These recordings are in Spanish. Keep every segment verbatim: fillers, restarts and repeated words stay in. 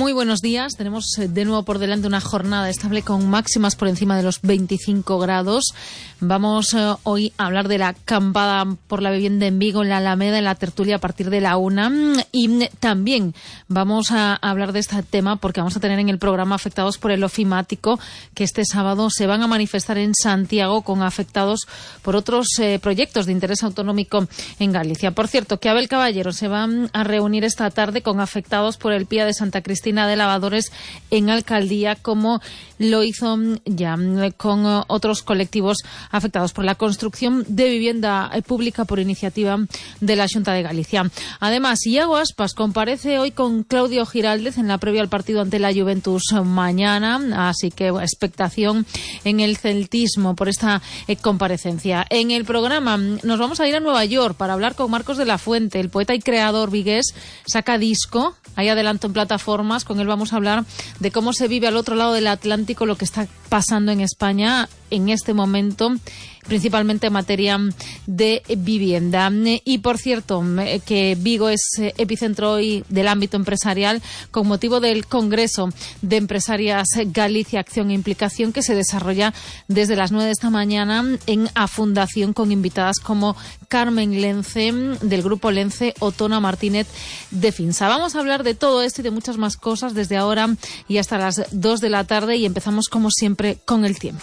Muy buenos días. Tenemos de nuevo por delante una jornada estable con máximas por encima de los veinticinco grados. Vamos eh, hoy a hablar de la acampada por la vivienda en Vigo, en la Alameda, en la tertulia a partir de la una. Y también vamos a hablar de este tema porque vamos a tener en el programa afectados por el ofimático, que este sábado se van a manifestar en Santiago con afectados por otros eh, proyectos de interés autonómico en Galicia. Por cierto, que Abel Caballero se va a reunir esta tarde con afectados por el P I A de Santa Cristina de Lavadores en Alcaldía, como lo hizo ya con otros colectivos afectados por la construcción de vivienda pública por iniciativa de la Xunta de Galicia. Además, Iago Aspas comparece hoy con Claudio Giraldez en la previa al partido ante la Juventus mañana, así que expectación en el celtismo por esta eh, comparecencia. En el programa nos vamos a ir a Nueva York para hablar con Marcos de la Fuente, el poeta y creador vigués, saca disco, hay adelanto en plataformas, con él vamos a hablar de cómo se vive al otro lado del Atlántico lo que está pasando en España en este momento, principalmente en materia de vivienda. Y por cierto, que Vigo es epicentro hoy del ámbito empresarial con motivo del Congreso de Empresarias Galicia Acción e Implicación, que se desarrolla desde las nueve de esta mañana en A Fundación, con invitadas como Carmen Lence del Grupo Lence o Tona Martínez de Finsa. Vamos a hablar de todo esto y de muchas más cosas desde ahora y hasta las dos de la tarde, y empezamos como siempre con el tiempo.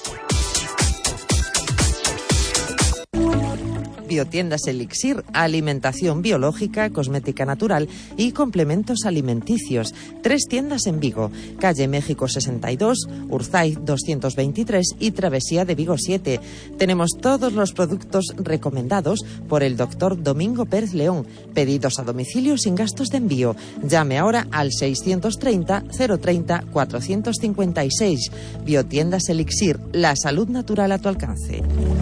Biotiendas Elixir, alimentación biológica, cosmética natural y complementos alimenticios. Tres tiendas en Vigo, calle México sesenta y dos, Urzaiz doscientos veintitrés y Travesía de Vigo siete. Tenemos todos los productos recomendados por el doctor Domingo Pérez León. Pedidos a domicilio sin gastos de envío. Llame ahora al seiscientos treinta, cero treinta, cuatrocientos cincuenta y seis. Biotiendas Elixir, la salud natural a tu alcance.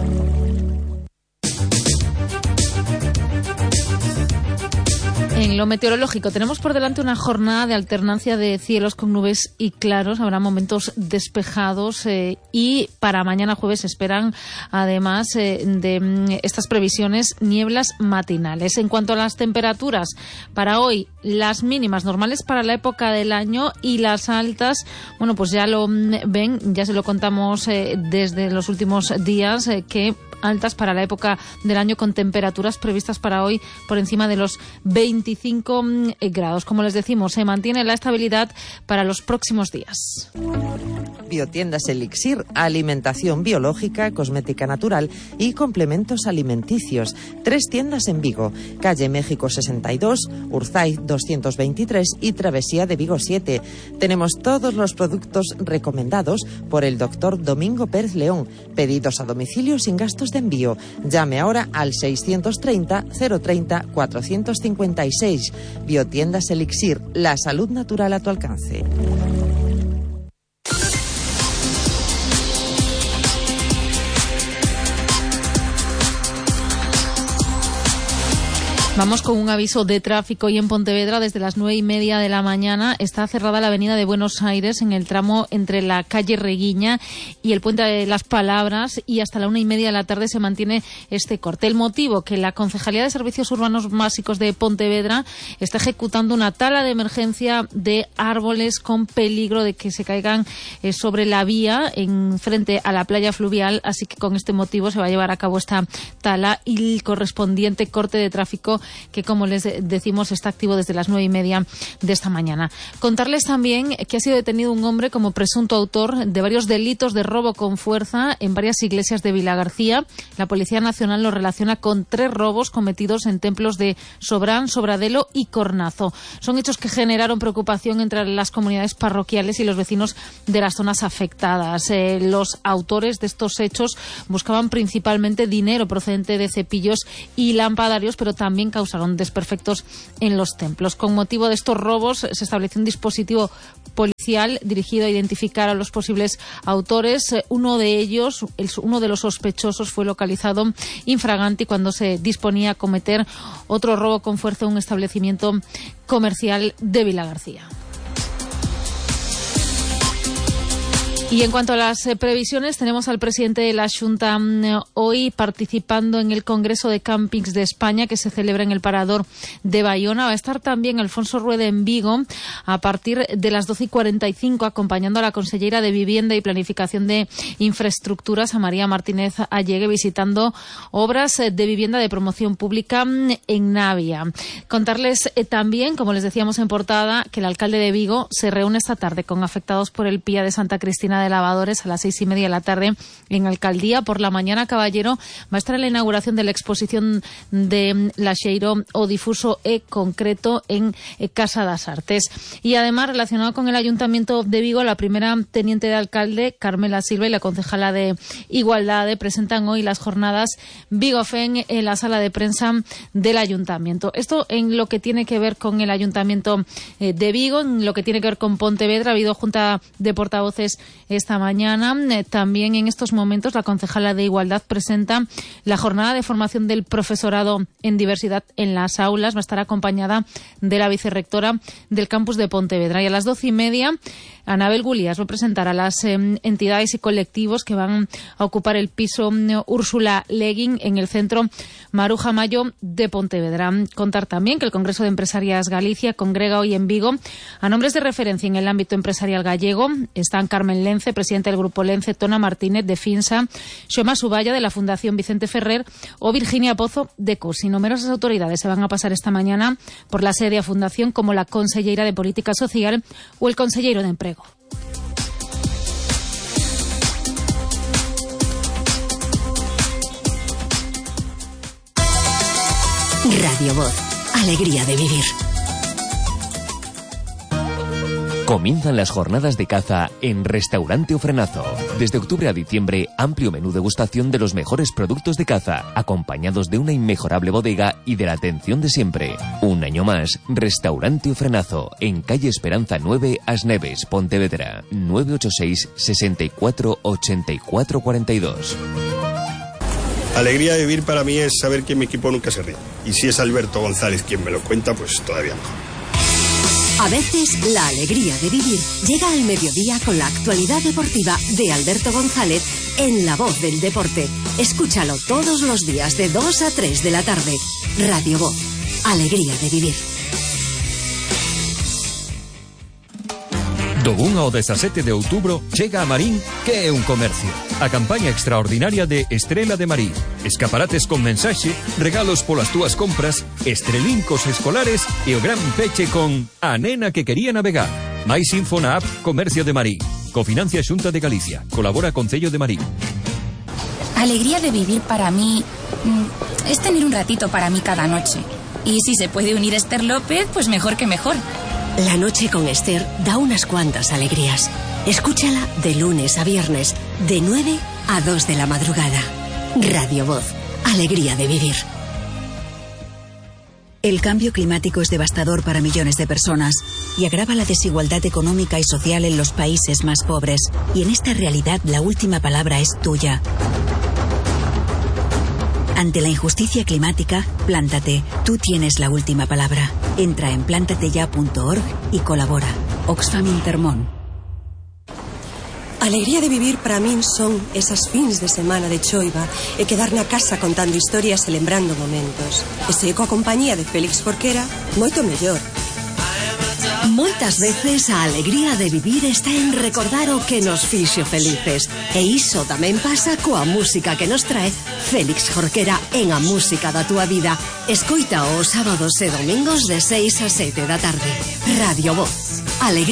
En lo meteorológico tenemos por delante una jornada de alternancia de cielos con nubes y claros. Habrá momentos despejados eh, y para mañana jueves se esperan, además eh, de estas previsiones, nieblas matinales. En cuanto a las temperaturas, para hoy las mínimas normales para la época del año y las altas, bueno, pues ya lo ven, ya se lo contamos eh, desde los últimos días, eh, que altas para la época del año, con temperaturas previstas para hoy por encima de los veinticinco grados. Como les decimos, se mantiene la estabilidad para los próximos días. Biotiendas Elixir, alimentación biológica, cosmética natural y complementos alimenticios. Tres tiendas en Vigo, calle México sesenta y dos, Urzaiz doscientos veintitrés y Travesía de Vigo siete. Tenemos todos los productos recomendados por el doctor Domingo Pérez León. Pedidos a domicilio sin gastos de envío. Llame ahora al seiscientos treinta, cero treinta, cuatrocientos cincuenta y seis. Biotiendas Elixir, la salud natural a tu alcance. Vamos con un aviso de tráfico y en Pontevedra desde las nueve y media de la mañana está cerrada la avenida de Buenos Aires en el tramo entre la calle Reguiña y el Puente de las Palabras, y hasta la una y media de la tarde se mantiene este corte. El motivo, que la Concejalía de Servicios Urbanos Básicos de Pontevedra está ejecutando una tala de emergencia de árboles con peligro de que se caigan eh, sobre la vía en frente a la playa fluvial, así que con este motivo se va a llevar a cabo esta tala y el correspondiente corte de tráfico, que, como les decimos, está activo desde las nueve y media de esta mañana. Contarles también que ha sido detenido un hombre como presunto autor de varios delitos de robo con fuerza en varias iglesias de Vilagarcía. La Policía Nacional lo relaciona con tres robos cometidos en templos de Sobrán, Sobradelo y Cornazo. Son hechos que generaron preocupación entre las comunidades parroquiales y los vecinos de las zonas afectadas. Eh, los autores de estos hechos buscaban principalmente dinero procedente de cepillos y lampadarios, pero también causaron desperfectos en los templos. Con motivo de estos robos se estableció un dispositivo policial dirigido a identificar a los posibles autores. Uno de ellos, uno de los sospechosos, fue localizado infraganti cuando se disponía a cometer otro robo con fuerza en un establecimiento comercial de Vilagarcía. Y en cuanto a las eh, previsiones, tenemos al presidente de la Xunta eh, hoy participando en el Congreso de Campings de España, que se celebra en el Parador de Bayona. Va a estar también Alfonso Rueda en Vigo a partir de las doce y cuarenta y cinco, acompañando a la consellera de Vivienda y Planificación de Infraestructuras, a María Martínez Allegue, visitando obras de vivienda de promoción pública en Navia. Contarles eh, también, como les decíamos en portada, que el alcalde de Vigo se reúne esta tarde con afectados por el P I A de Santa Cristina de Lavadores a las seis y media de la tarde en Alcaldía. Por la mañana, Caballero va a estar en la inauguración de la exposición de Laxeiro o Difuso e Concreto en Casa das Artes. Y además, relacionado con el Ayuntamiento de Vigo, la primera teniente de alcalde, Carmela Silva, y la concejala de Igualdade presentan hoy las jornadas Vigofen en la sala de prensa del Ayuntamiento. Esto en lo que tiene que ver con el Ayuntamiento de Vigo. En lo que tiene que ver con Pontevedra, ha habido junta de portavoces esta mañana. Eh, también en estos momentos la concejala de Igualdad presenta la jornada de formación del profesorado en diversidad en las aulas. Va a estar acompañada de la vicerrectora del campus de Pontevedra. Y a las doce y media, Anabel Gulías va a presentar a las eh, entidades y colectivos que van a ocupar el piso eh, Úrsula Leguín en el centro Maruja Mayo de Pontevedra. Contar también que el Congreso de Empresarias Galicia congrega hoy en Vigo a nombres de referencia en el ámbito empresarial gallego. Están Carmen Lence, presidenta del Grupo Lence, Tona Martínez de Finsa, Xoma Subaya de la Fundación Vicente Ferrer o Virginia Pozo de C O S. Y numerosas autoridades se van a pasar esta mañana por la sede a Fundación, como la consellera de Política Social o el consellero de Empleo. Radio Voz, alegría de vivir. Comienzan las jornadas de caza en Restaurante O Frenazo. Desde octubre a diciembre, amplio menú degustación de los mejores productos de caza, acompañados de una inmejorable bodega y de la atención de siempre. Un año más, Restaurante O Frenazo, en calle Esperanza nueve, As Neves, Pontevedra, nueve ocho seis, sesenta y cuatro, ochenta y cuatro cuarenta y dos. Alegría de vivir para mí es saber que mi equipo nunca se ríe. Y si es Alberto González quien me lo cuenta, pues todavía mejor. A veces, la alegría de vivir llega al mediodía con la actualidad deportiva de Alberto González en La Voz del Deporte. Escúchalo todos los días de dos a tres de la tarde. Radio Voz, alegría de vivir. Do un ao dezasete de outubro chega a Marín, que é un comercio. A campaña extraordinaria de Estrela de Marín. Escaparates con mensaxe, regalos polas túas compras, estrelincos escolares e o gran peche con A nena que quería navegar. Mais info na app Comercio de Marín. Cofinancia Xunta de Galicia. Colabora Concello de Marín. Alegría de vivir para mí es tener un ratito para mí cada noche. Y si se puede unir Esther López, pues mejor que mejor. La noche con Esther da unas cuantas alegrías. Escúchala de lunes a viernes, de nueve a dos de la madrugada. Radio Voz, alegría de vivir. El cambio climático es devastador para millones de personas y agrava la desigualdad económica y social en los países más pobres. Y en esta realidad la última palabra es tuya. Ante la injusticia climática, plántate. Tú tienes la última palabra. Entra en plántateya punto org y colabora. Oxfam Intermón. Alegría de vivir para min son esas fins de semana de choiva e quedar na casa contando historias e lembrando momentos. E se coa compañía de Félix Jorquera, moito mellor. Moitas veces a alegría de vivir está en recordar o que nos fixo felices. E iso tamén pasa coa música que nos trae Félix Jorquera en A Música da Túa Vida. Escoita os sábados e domingos de seis a sete da tarde. Radio Voz. Alegría.